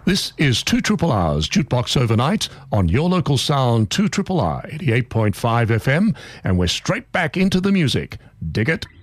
This is 2 Triple R's Jukebox Overnight on your local sound 2 Triple R 88.5 FM, and we're straight back into the music. Dig it?